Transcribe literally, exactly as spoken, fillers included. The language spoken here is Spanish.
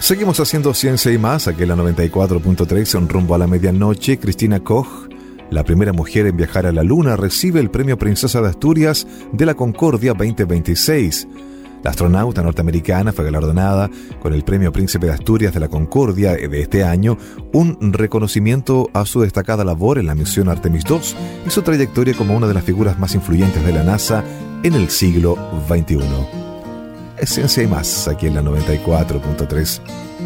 Seguimos haciendo ciencia y más, aquí en la noventa y cuatro punto tres, en rumbo a la medianoche. Cristina Koch, la primera mujer en viajar a la Luna, recibe el Premio Princesa de Asturias de la Concordia veinte veintiséis. La astronauta norteamericana fue galardonada con el Premio Príncipe de Asturias de la Concordia de este año, un reconocimiento a su destacada labor en la misión Artemis dos y su trayectoria como una de las figuras más influyentes de la NASA en el siglo veintiuno. Es Ciencia y Más, aquí en la noventa y cuatro punto tres.